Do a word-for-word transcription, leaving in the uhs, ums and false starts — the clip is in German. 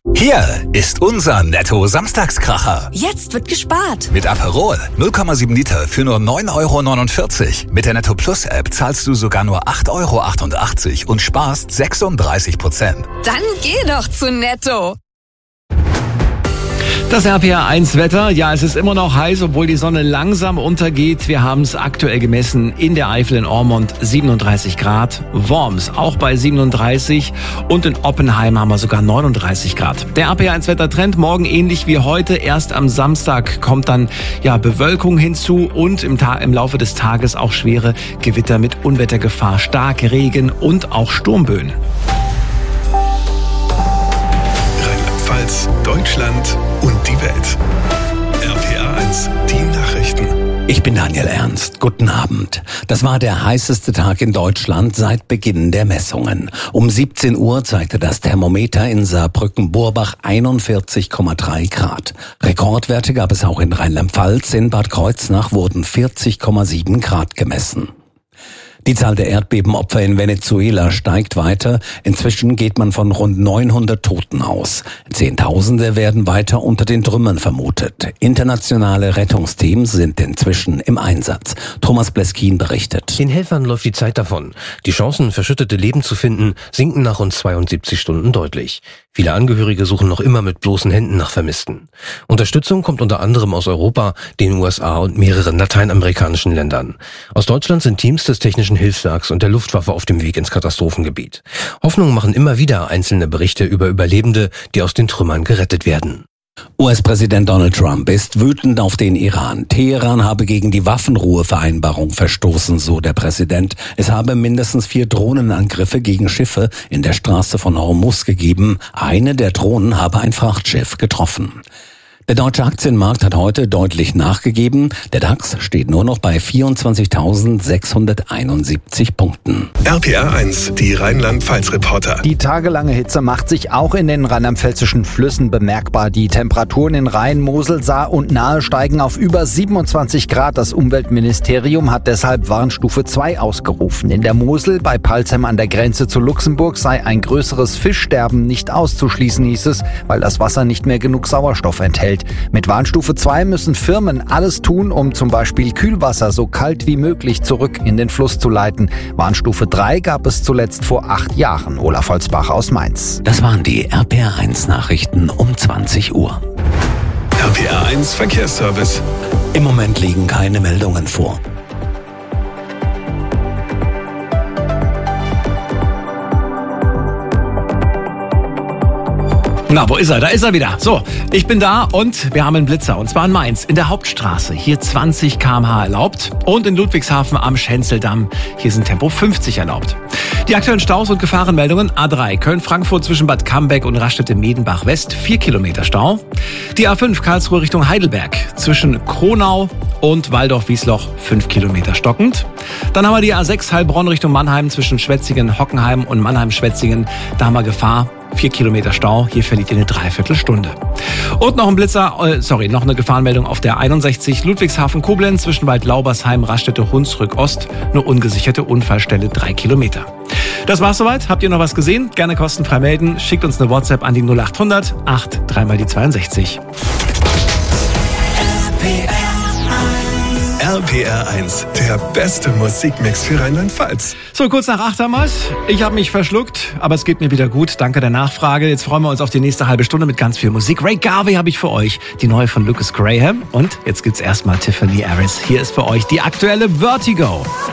Hier ist unser Netto-Samstagskracher. Jetzt wird gespart. Mit Aperol null Komma sieben Liter für nur neun Euro neunundvierzig. Mit der Netto Plus App zahlst du sogar nur acht Euro achtundachtzig und sparst sechsunddreißig Prozent. Dann geh doch zu Netto. Das R P R eins Wetter, ja, es ist immer noch heiß, obwohl die Sonne langsam untergeht. Wir haben es aktuell gemessen in der Eifel in Ormond, siebenunddreißig Grad. Worms auch bei siebenunddreißig und in Oppenheim haben wir sogar neununddreißig Grad. Der R P R eins Wettertrend morgen ähnlich wie heute. Erst am Samstag kommt dann ja Bewölkung hinzu und im, Ta- im Laufe des Tages auch schwere Gewitter mit Unwettergefahr, starke Regen und auch Sturmböen. Rheinland-Pfalz, Deutschland und die Welt. R P R eins, die Nachrichten. Ich bin Daniel Ernst. Guten Abend. Das war der heißeste Tag in Deutschland seit Beginn der Messungen. Um siebzehn Uhr zeigte das Thermometer in Saarbrücken-Burbach einundvierzig Komma drei Grad. Rekordwerte gab es auch in Rheinland-Pfalz. In Bad Kreuznach wurden vierzig Komma sieben Grad gemessen. Die Zahl der Erdbebenopfer in Venezuela steigt weiter. Inzwischen geht man von rund neunhundert Toten aus. Zehntausende werden weiter unter den Trümmern vermutet. Internationale Rettungsteams sind inzwischen im Einsatz. Thomas Bleskin berichtet. Den Helfern läuft die Zeit davon. Die Chancen, verschüttete Leben zu finden, sinken nach rund zweiundsiebzig Stunden deutlich. Viele Angehörige suchen noch immer mit bloßen Händen nach Vermissten. Unterstützung kommt unter anderem aus Europa, den U S A und mehreren lateinamerikanischen Ländern. Aus Deutschland sind Teams des Technischen Hilfswerks und der Luftwaffe auf dem Weg ins Katastrophengebiet. Hoffnung machen immer wieder einzelne Berichte über Überlebende, die aus den Trümmern gerettet werden. U S-Präsident Donald Trump ist wütend auf den Iran. Teheran habe gegen die Waffenruhevereinbarung verstoßen, so der Präsident. Es habe mindestens vier Drohnenangriffe gegen Schiffe in der Straße von Hormuz gegeben. Eine der Drohnen habe ein Frachtschiff getroffen. Der deutsche Aktienmarkt hat heute deutlich nachgegeben. Der DAX steht nur noch bei vierundzwanzigtausendsechshunderteinundsiebzig Punkten. R P R eins, die Rheinland-Pfalz-Reporter. Die tagelange Hitze macht sich auch in den rheinland-pfälzischen Flüssen bemerkbar. Die Temperaturen in Rhein, Mosel, Saar und Nahe steigen auf über siebenundzwanzig Grad. Das Umweltministerium hat deshalb Warnstufe zwei ausgerufen. In der Mosel bei Palzheim an der Grenze zu Luxemburg sei ein größeres Fischsterben nicht auszuschließen, hieß es, weil das Wasser nicht mehr genug Sauerstoff enthält. Mit Warnstufe zwei müssen Firmen alles tun, um zum Beispiel Kühlwasser so kalt wie möglich zurück in den Fluss zu leiten. Warnstufe drei gab es zuletzt vor acht Jahren. Olaf Holzbach aus Mainz. Das waren die R P R eins Nachrichten um zwanzig Uhr. R P R eins Verkehrsservice. Im Moment liegen keine Meldungen vor. Na, wo ist er? Da ist er wieder. So, ich bin da und wir haben einen Blitzer. Und zwar in Mainz, in der Hauptstraße. Hier zwanzig Kilometer pro Stunde erlaubt. Und in Ludwigshafen am Schenzeldamm. Hier sind Tempo fünfzig erlaubt. Die aktuellen Staus und Gefahrenmeldungen. A drei Köln-Frankfurt zwischen Bad Cambeck und Raststätte-Medenbach West. vier Kilometer Stau. Die A fünf Karlsruhe Richtung Heidelberg. Zwischen Kronau und Waldorf-Wiesloch. fünf Kilometer stockend. Dann haben wir die A sechs Heilbronn Richtung Mannheim zwischen Schwetzingen, Hockenheim und Mannheim-Schwetzingen. Da haben wir Gefahr. Vier Kilometer Stau, hier verliert ihr eine Dreiviertelstunde. Und noch ein Blitzer, äh, sorry, noch eine Gefahrenmeldung auf der einundsechzig Ludwigshafen-Koblenz zwischen Bad Laubersheim, Raststätte Hunsrück Ost, eine ungesicherte Unfallstelle, drei Kilometer. Das war's soweit. Habt ihr noch was gesehen? Gerne kostenfrei melden. Schickt uns eine WhatsApp an die null acht hundert acht drei mal die zweiundsechzig. R P R eins, der beste Musikmix für Rheinland-Pfalz. So, kurz nach acht haben wir's. Ich habe mich verschluckt, aber es geht mir wieder gut. Danke der Nachfrage. Jetzt freuen wir uns auf die nächste halbe Stunde mit ganz viel Musik. Ray Garvey habe ich für euch, die neue von Lucas Graham. Und jetzt gibt's erstmal Tiffany Harris. Hier ist für euch die aktuelle Vertigo.